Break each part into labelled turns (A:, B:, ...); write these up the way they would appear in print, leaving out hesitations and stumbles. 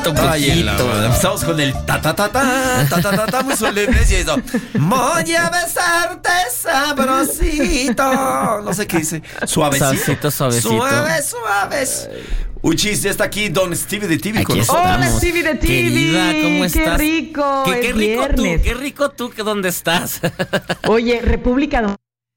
A: Empezamos con el ta muy solemnes y eso. Voy a besarte sabrosito. No sé qué dice. Suavecito. Suave. Uchis, ya está aquí Don Stevie de TV con nosotros.
B: Hola, Stevie de TV.
C: Querida, ¿cómo estás?
B: Qué rico.
C: Qué rico tú, que ¿dónde estás?
B: Oye, República Dominicana.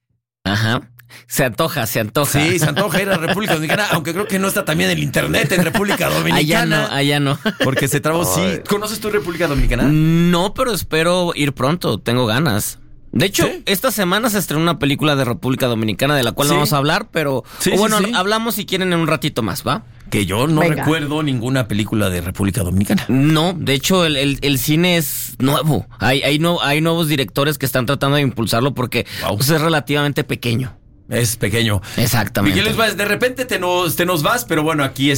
C: Ajá. Se antoja.
A: Sí, se antoja ir a República Dominicana, aunque creo que no está también el internet en República Dominicana.
C: Allá no.
A: Porque se trabó, sí. ¿Conoces tú República Dominicana?
C: No, pero espero ir pronto, tengo ganas. De hecho, ¿sí? Esta semana se estrenó una película de República Dominicana de la cual no vamos a hablar, pero hablamos si quieren en un ratito más, ¿va?
A: Que yo no recuerdo ninguna película de República Dominicana.
C: No, de hecho el cine es nuevo. Hay nuevos directores que están tratando de impulsarlo porque pues, es relativamente pequeño.
A: Es pequeño.
C: Exactamente.
A: Miguel Luz, de repente te nos vas, pero bueno, aquí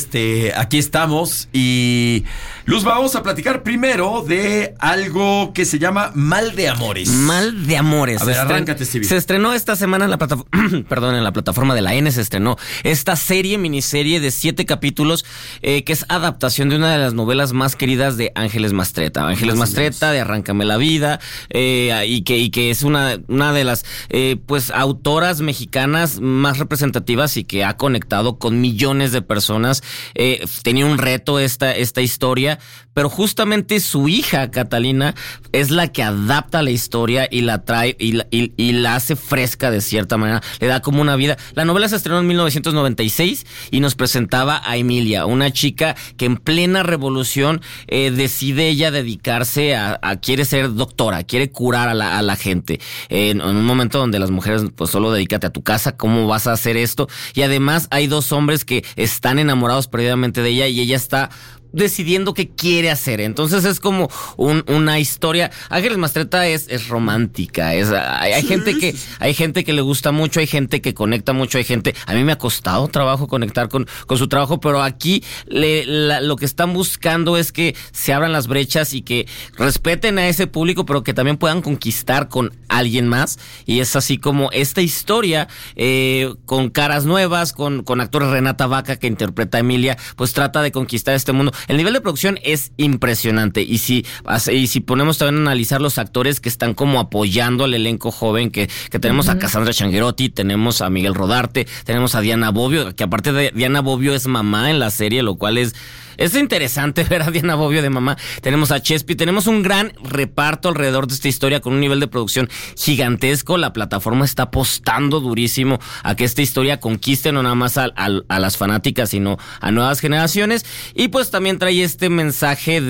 A: estamos. Y Luz, vamos a platicar primero de algo que se llama Mal de Amores.
C: Mal de Amores.
A: A ver, arráncate, Stevie.
C: Se estrenó esta semana en la plataforma de la N, se estrenó esta miniserie de 7 capítulos, que es adaptación de una de las novelas más queridas de Ángeles Mastretta. Ángeles Mastretta, de Arráncame la Vida, y que es una de las pues autoras mexicanas más representativas y que ha conectado con millones de personas. Tenía un reto esta historia, pero justamente su hija Catalina es la que adapta la historia y la trae y la hace fresca de cierta manera, le da como una vida. La novela se estrenó en 1996 y nos presentaba a Emilia, una chica que en plena revolución decide ella dedicarse a quiere ser doctora, quiere curar a la gente, en un momento donde las mujeres pues solo dedícate a tu casa, ¿cómo vas a hacer esto? Y además hay 2 hombres que están enamorados perdidamente de ella y ella está decidiendo qué quiere hacer. Entonces es como una historia. Ángeles Mastretta es romántica. Hay gente que le gusta mucho, hay gente que conecta mucho, a mí me ha costado trabajo conectar con su trabajo, pero aquí lo que están buscando es que se abran las brechas y que respeten a ese público, pero que también puedan conquistar con alguien más. Y es así como esta historia, con caras nuevas, con actores. Renata Vaca, que interpreta a Emilia, pues trata de conquistar este mundo. El nivel de producción es impresionante y si ponemos también a analizar los actores que están como apoyando al elenco joven, que tenemos a Cassandra Changuerotti, tenemos a Miguel Rodarte, tenemos a Diana Bobbio, que aparte de Diana Bobbio es mamá en la serie, lo cual es interesante ver a Diana Bobbio de mamá. Tenemos a Chespi, tenemos un gran reparto alrededor de esta historia con un nivel de producción gigantesco. La plataforma está apostando durísimo a que esta historia conquiste no nada más a las fanáticas, sino a nuevas generaciones. Y pues también trae este mensaje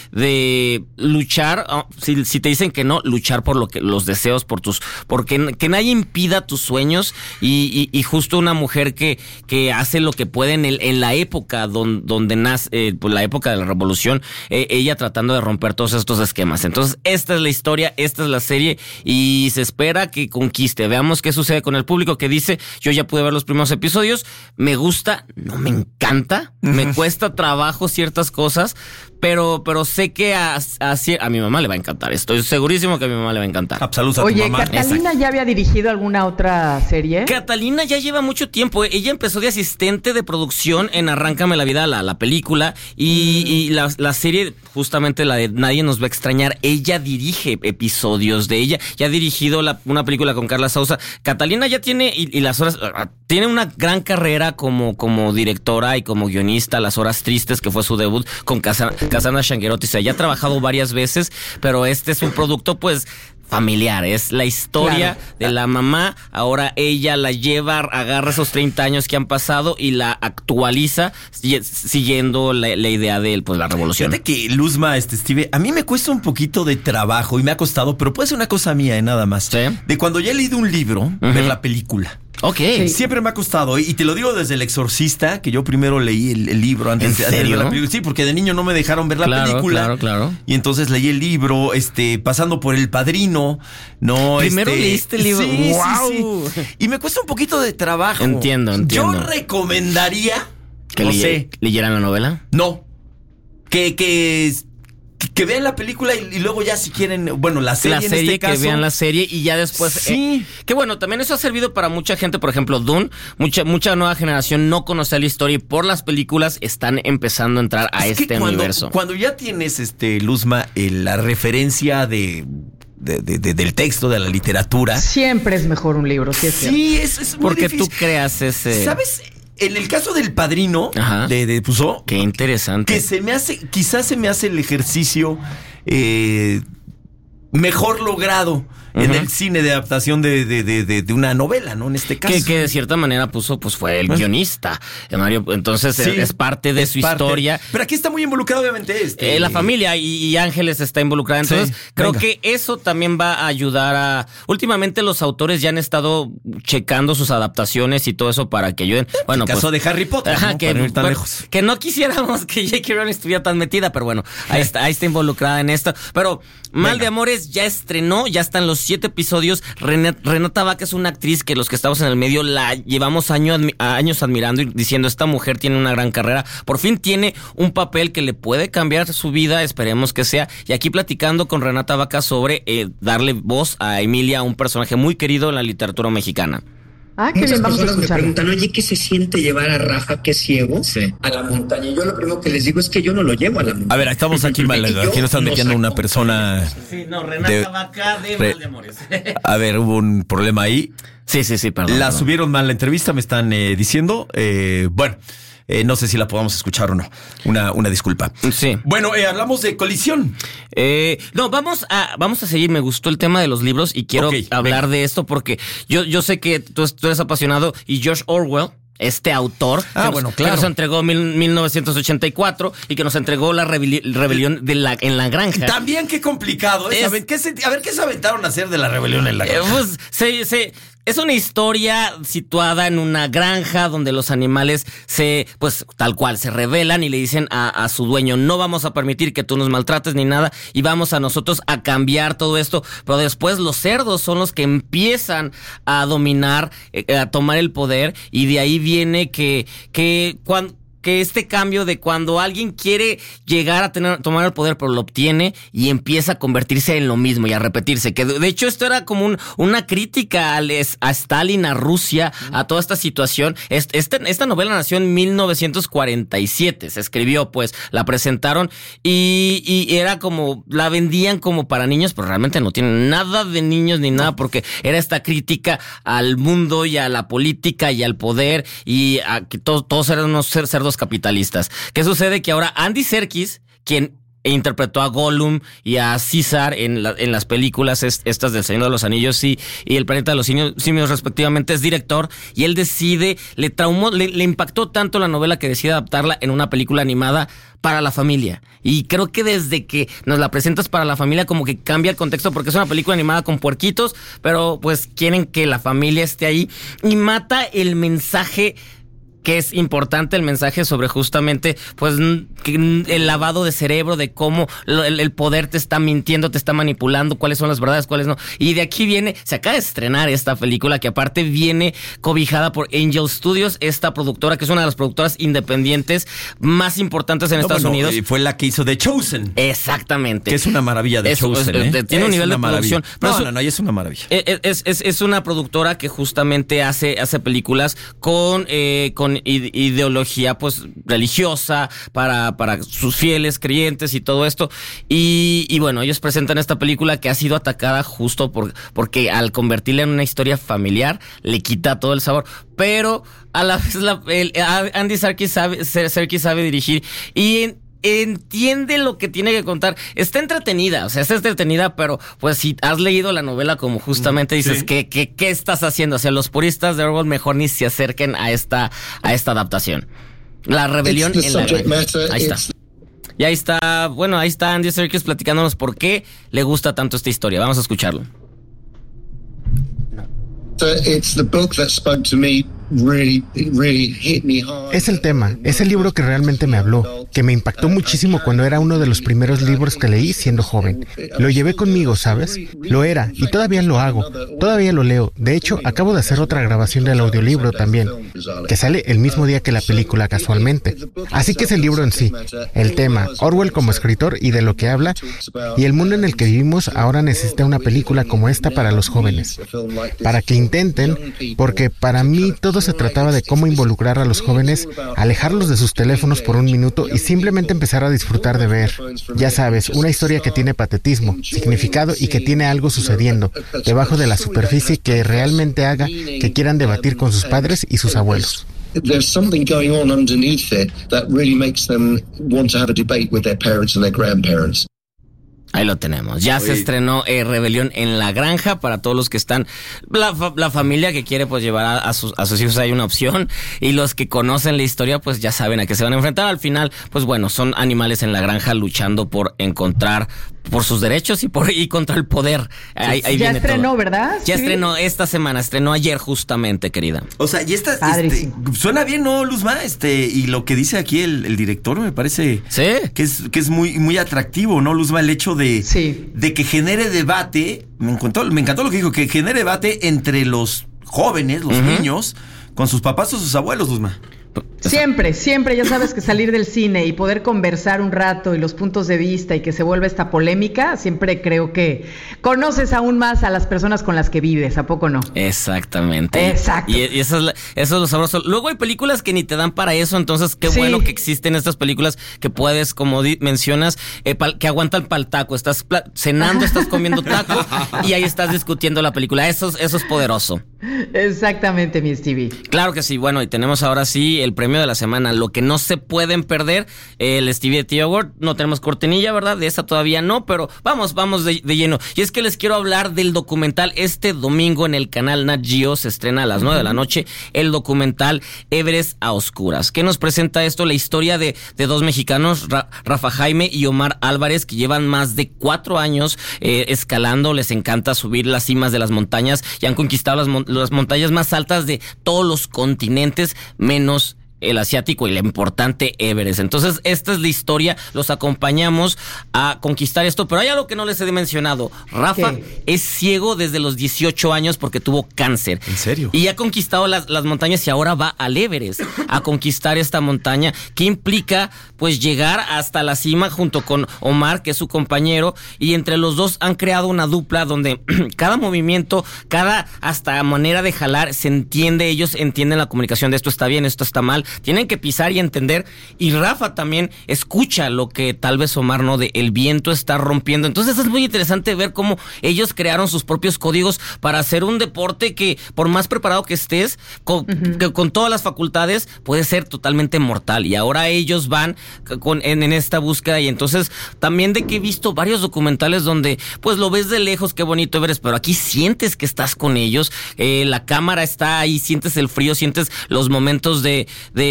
C: de luchar, si te dicen que no, luchar por los deseos, porque nadie impida tus sueños, y justo una mujer que hace lo que puede en la época donde nace, pues la época de la revolución, ella tratando de romper todos estos esquemas. Entonces esta es la historia, esta es la serie y se espera que conquiste. Veamos qué sucede con el público, que dice: yo ya pude ver los primeros episodios, me gusta, no me encanta, me cuesta trabajo ciertas cosas, pero sé que a mi mamá le va a encantar. Estoy segurísimo que a mi mamá le va a encantar.
A: Absoluta.
B: Oye, ¿Catalina ya había dirigido alguna otra serie?
C: Catalina ya lleva mucho tiempo. Ella empezó de asistente de producción en Arráncame la Vida, la película, y la serie, justamente la de Nadie nos va a extrañar, ella dirige episodios de ella. Ya ha dirigido una película con Carla Sousa. Catalina ya tiene, y Las Horas, tiene una gran carrera como directora y como guionista. Las Horas Tristes, que fue su debut con Cassandra Changuerotti. O sea, ya ha trabajado varias veces, pero este es un producto pues familiar, es la historia de la mamá. Ahora ella la lleva, agarra esos 30 años que han pasado y la actualiza siguiendo la idea de pues la revolución.
A: Fíjate que Luzma, Steve, a mí me cuesta un poquito de trabajo y me ha costado, pero puede ser una cosa mía, nada más.
C: ¿Sí?
A: De cuando ya he leído un libro, ver la película.
C: Ok.
A: Sí. Siempre me ha costado, y te lo digo desde El Exorcista, que yo primero leí el libro antes de ver la película. Sí, porque de niño no me dejaron ver la película.
C: Claro.
A: Y entonces leí el libro, pasando por El Padrino, ¿no?
C: Primero leíste el libro.
A: Sí,
C: ¡Wow!
A: Sí. Y me cuesta un poquito de trabajo.
C: Entiendo.
A: Yo recomendaría
C: que leyeran la novela.
A: No. Que que vean la película y luego ya si quieren, bueno, la serie en este caso.
C: Que vean la serie y ya después...
A: Sí.
C: Que bueno, también eso ha servido para mucha gente, por ejemplo, Dune, mucha nueva generación no conoce la historia y por las películas están empezando a entrar a este universo.
A: Cuando ya tienes, Luzma, la referencia del texto, de la literatura...
B: Siempre es mejor un libro, sí es cierto.
A: Sí, es muy
C: porque
A: difícil.
C: tú creas ese...
A: ¿Sabes? En el caso del Padrino de Puzo,
C: qué interesante.
A: Que quizás se me hace el ejercicio mejor logrado en el cine de adaptación de una novela, ¿no? En este caso.
C: Que de cierta manera fue el guionista, Mario. Entonces sí, es parte de su historia.
A: Pero aquí está muy involucrado, obviamente,
C: la familia y Ángeles está involucrada. Entonces, creo que eso también va a ayudar a... Últimamente los autores ya han estado checando sus adaptaciones y todo eso para que ayuden. Bueno,
A: el caso de Harry Potter, ¿no?
C: Para no ir tan lejos. Que no quisiéramos que J.K. Rowling estuviera tan metida, pero bueno, ahí está involucrada en esto. Pero Mal de Amores ya estrenó, ya están los 7 episodios. Renata Vaca es una actriz que los que estamos en el medio la llevamos años admirando y diciendo, esta mujer tiene una gran carrera, por fin tiene un papel que le puede cambiar su vida, esperemos que sea. Y aquí platicando con Renata Vaca sobre darle voz a Emilia, un personaje muy querido en la literatura mexicana.
B: Qué
D: Muchas
B: bien, vamos a
D: personas me
B: escuchar.
D: preguntan, oye, ¿qué se siente llevar a Rafa, que es ciego, a la montaña? Y yo lo primero que les digo es que yo no lo llevo a la montaña.
A: A ver, estamos aquí mal. Aquí nos están metiendo una persona...
C: Sí, no, Renata Vaca de Mal de Amores.
A: A ver, hubo un problema ahí.
C: Sí, perdón.
A: La subieron mal la entrevista, me están diciendo. Bueno, no sé si la podamos escuchar o no. Una disculpa.
C: Sí.
A: Bueno, hablamos de Colisión.
C: No, vamos a seguir. Me gustó el tema de los libros y quiero hablar de esto porque yo sé que tú eres apasionado y George Orwell, este autor que nos entregó 1984 y que nos entregó la rebelión en la granja.
A: También qué complicado. A ver, ¿qué se aventaron a hacer de la rebelión en la granja?
C: Pues es una historia situada en una granja donde los animales tal cual, se rebelan y le dicen a su dueño, no vamos a permitir que tú nos maltrates ni nada y vamos a nosotros a cambiar todo esto. Pero después los cerdos son los que empiezan a dominar, a tomar el poder y de ahí viene que este cambio de cuando alguien quiere llegar a tomar el poder, pero lo obtiene y empieza a convertirse en lo mismo y a repetirse. Que de hecho esto era como una crítica a Stalin, a Rusia, a toda esta situación. Esta novela nació en 1947, se escribió, pues, la presentaron y era como, la vendían como para niños, pero realmente no tiene nada de niños ni nada, porque era esta crítica al mundo y a la política y al poder y a que todos eran unos cerdos capitalistas. ¿Qué sucede? Que ahora Andy Serkis, quien interpretó a Gollum y a César en las películas estas del Señor de los Anillos y El Planeta de los Simios respectivamente, es director y él decide, le impactó tanto la novela que decide adaptarla en una película animada para la familia. Y creo que desde que nos la presentas para la familia como que cambia el contexto porque es una película animada con puerquitos, pero pues quieren que la familia esté ahí y mata el mensaje que es importante, el mensaje sobre justamente pues el lavado de cerebro, de cómo el poder te está mintiendo, te está manipulando, cuáles son las verdades, cuáles no. Y de aquí se acaba de estrenar esta película que aparte viene cobijada por Angel Studios, esta productora que es una de las productoras independientes más importantes en Estados Unidos.
A: Fue la que hizo The Chosen.
C: Exactamente.
A: Que es una maravilla de Chosen.
C: Tiene un nivel de producción.
A: No, es una maravilla.
C: Es una productora que justamente hace películas con ideología pues religiosa para sus fieles creyentes y todo esto y bueno, ellos presentan esta película que ha sido atacada justo porque al convertirla en una historia familiar le quita todo el sabor, pero a la vez Andy Serkis sabe dirigir y entiende lo que tiene que contar. Está entretenida, pero pues si has leído la novela como justamente dices, ¿qué estás haciendo? O sea, los puristas de Orwell mejor ni se acerquen a esta adaptación. La rebelión en la granja. Ahí está. Y ahí está Andy Serkis platicándonos por qué le gusta tanto esta historia. Vamos a escucharlo.
E: It's the book that spoke to me Es el tema, es el libro que realmente me habló, que me impactó muchísimo cuando era uno de los primeros libros que leí siendo joven. Lo llevé conmigo, ¿sabes? Lo era, y todavía lo hago, todavía lo leo. De hecho, acabo de hacer otra grabación del audiolibro también, que sale el mismo día que la película casualmente. Así que es el libro en sí, el tema, Orwell como escritor y de lo que habla, y el mundo en el que vivimos ahora necesita una película como esta para los jóvenes, para que intenten, porque para mí todo se trataba de cómo involucrar a los jóvenes, alejarlos de sus teléfonos por un minuto y simplemente empezar a disfrutar de ver, ya sabes, una historia que tiene patetismo, significado y que tiene algo sucediendo debajo de la superficie que realmente haga que quieran debatir con sus padres y sus abuelos.
F: There's something going on underneath it that really makes them want to have a debate with their parents and their grandparents.
C: Ahí lo tenemos. Ya se estrenó Rebelión en la Granja para todos los que están, la familia que quiere pues llevar a sus hijos, hay una opción, y los que conocen la historia pues ya saben a qué se van a enfrentar. Al final pues bueno, son animales en la granja luchando por encontrar por sus derechos y contra el poder. Ahí
B: ya
C: viene
B: estrenó,
C: todo.
B: ¿verdad?
C: Ya
B: sí.
C: Estrenó esta semana, estrenó ayer justamente, querida.
A: O sea, y esta suena bien, ¿no, Luzma? Y lo que dice aquí el director me parece que es muy, muy atractivo, ¿no, Luzma? El hecho de que genere debate, me encantó lo que dijo, que genere debate entre los jóvenes, los niños, con sus papás o sus abuelos, Luzma.
B: Siempre, ya sabes que salir del cine y poder conversar un rato y los puntos de vista y que se vuelva esta polémica, siempre creo que conoces aún más a las personas con las que vives, ¿a poco no?
C: Exactamente.
B: Exacto.
C: Y eso es lo sabroso. Luego hay películas que ni te dan para eso, entonces qué bueno que existen estas películas que puedes, como mencionas, que aguantan para el taco. Estás cenando, estás comiendo taco y ahí estás discutiendo la película. Eso es poderoso.
B: Exactamente, mi Stevie.
C: Claro que sí. Bueno, y tenemos ahora sí el premio de la semana, lo que no se pueden perder, el Stevie T Award. No tenemos cortinilla, ¿verdad? De esa todavía no, pero vamos de lleno. Y es que les quiero hablar del documental. Este domingo en el canal Nat Geo se estrena a las 9 de la noche el documental Everest a Oscuras. ¿Qué nos presenta esto? La historia de dos mexicanos, Rafa Jaime y Omar Álvarez, que llevan más de 4 años escalando. Les encanta subir las cimas de las montañas y han conquistado las montañas más altas de todos los continentes, menos el asiático y la importante Everest. Entonces, esta es la historia, los acompañamos a conquistar esto, pero hay algo que no les he mencionado. Rafa es ciego desde los 18 años porque tuvo cáncer.
A: ¿En serio?
C: Y ha conquistado las montañas y ahora va al Everest a conquistar esta montaña, que implica pues llegar hasta la cima junto con Omar, que es su compañero, y entre los dos han creado una dupla donde cada movimiento, cada hasta manera de jalar se entiende, ellos entienden la comunicación de esto está bien, esto está mal. Tienen que pisar y entender, y Rafa también escucha lo que tal vez Omar no, de el viento está rompiendo. Entonces es muy interesante ver cómo ellos crearon sus propios códigos para hacer un deporte que por más preparado que estés, con todas las facultades, puede ser totalmente mortal, y ahora ellos van en esta búsqueda. Y entonces también de que he visto varios documentales donde pues lo ves de lejos, qué bonito Everest, pero aquí sientes que estás con ellos, la cámara está ahí, sientes el frío, sientes los momentos de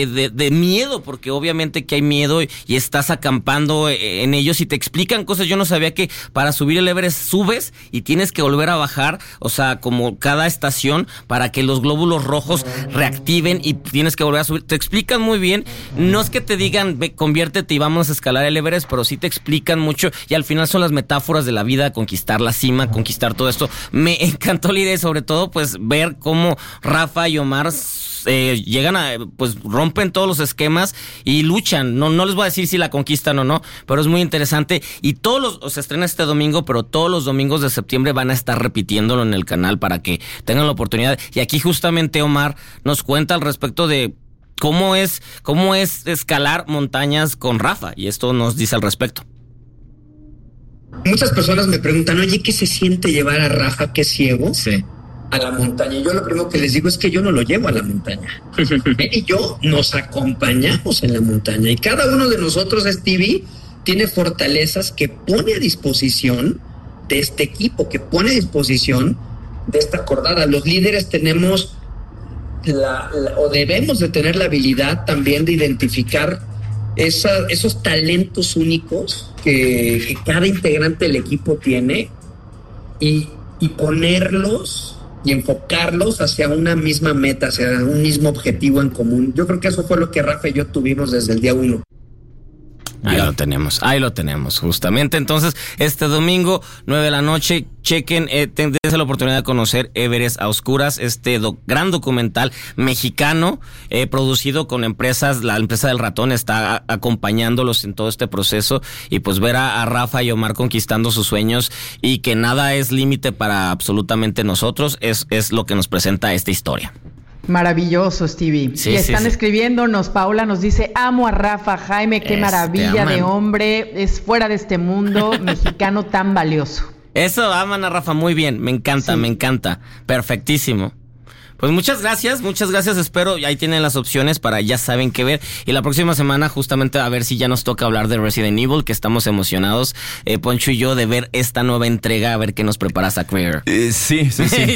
C: miedo, porque obviamente que hay miedo y estás acampando en ellos y te explican cosas. Yo no sabía que para subir el Everest subes y tienes que volver a bajar, o sea, como cada estación, para que los glóbulos rojos reactiven y tienes que volver a subir. Te explican muy bien, no es que te digan conviértete y vamos a escalar el Everest, pero sí te explican mucho, y al final son las metáforas de la vida, conquistar la cima, conquistar todo esto. Me encantó la idea, y sobre todo pues ver cómo Rafa y Omar llegan a, pues rompen todos los esquemas y luchan. No les voy a decir si la conquistan o no, pero es muy interesante. Y se estrena este domingo, pero todos los domingos de septiembre van a estar repitiéndolo en el canal para que tengan la oportunidad. Y aquí justamente Omar nos cuenta al respecto de cómo es escalar montañas con Rafa, y esto nos dice al respecto.
D: Muchas personas me preguntan, oye, ¿qué se siente llevar a Rafa, que es ciego, a la montaña? Y yo lo primero que les digo es que yo no lo llevo a la montaña. Él y yo nos acompañamos en la montaña, y cada uno de nosotros, Stevie, tiene fortalezas que pone a disposición de este equipo, que pone a disposición de esta cordada. Los líderes tenemos o debemos de tener la habilidad también de identificar esos talentos únicos que cada integrante del equipo tiene, y ponerlos y enfocarlos hacia una misma meta, hacia un mismo objetivo en común. Yo creo que eso fue lo que Rafa y yo tuvimos desde el día 1.
C: Ahí lo tenemos, justamente. Entonces, este domingo, 9 de la noche, chequen, dense la oportunidad de conocer Everest a Oscuras, gran documental mexicano, producido con empresas. La empresa del ratón está acompañándolos en todo este proceso, y pues ver a Rafa y Omar conquistando sus sueños, y que nada es límite para absolutamente nosotros, es lo que nos presenta esta historia.
B: Maravilloso, Stevie. Sí, y están escribiéndonos. Paola nos dice: amo a Rafa Jaime, qué maravilla de hombre, es fuera de este mundo, mexicano tan valioso.
C: Eso, aman a Rafa, muy bien, me encanta, perfectísimo. Pues muchas gracias, espero, ahí tienen las opciones para ya saben qué ver, y la próxima semana justamente a ver si ya nos toca hablar de Resident Evil, que estamos emocionados, Poncho y yo, de ver esta nueva entrega, a ver qué nos prepara Zack Snyder.
A: Sí.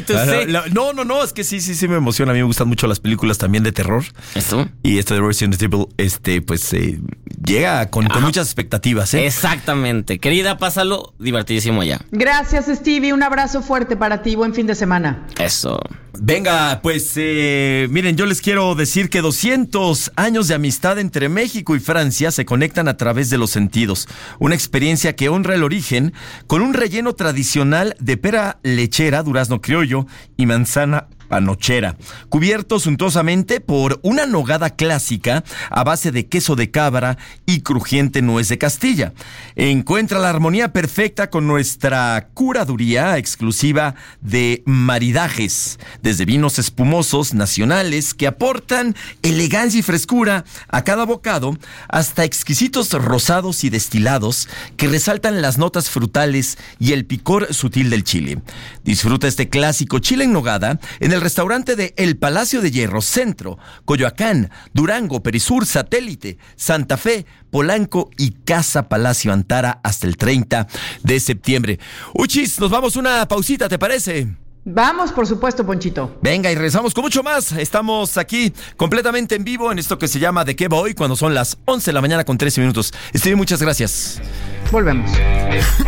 A: No, es que sí me emociona, a mí me gustan mucho las películas también de terror.
C: ¿Eso?
A: Y de Resident Evil, llega con muchas expectativas,
C: Exactamente, querida, pásalo divertidísimo allá.
B: Gracias, Stevie, un abrazo fuerte para ti, buen fin de semana.
C: Eso.
A: Venga, pues miren, yo les quiero decir que 200 años de amistad entre México y Francia se conectan a través de los sentidos. Una experiencia que honra el origen con un relleno tradicional de pera lechera, durazno criollo y manzana panochera, cubierto suntuosamente por una nogada clásica a base de queso de cabra y crujiente nuez de Castilla. Encuentra la armonía perfecta con nuestra curaduría exclusiva de maridajes, desde vinos espumosos nacionales que aportan elegancia y frescura a cada bocado, hasta exquisitos rosados y destilados que resaltan las notas frutales y el picor sutil del chile. Disfruta este clásico chile en nogada en el restaurante de El Palacio de Hierro, Centro, Coyoacán, Durango, Perisur, Satélite, Santa Fe, Polanco y Casa Palacio Antara hasta el 30 de septiembre. Uchis, nos vamos una pausita, ¿te parece?
B: Vamos, por supuesto, Ponchito.
A: Venga, y regresamos con mucho más. Estamos aquí completamente en vivo en esto que se llama ¿De qué voy? Cuando son las 11 de la mañana con 13 minutos. Stevie, muchas gracias.
B: Volvemos.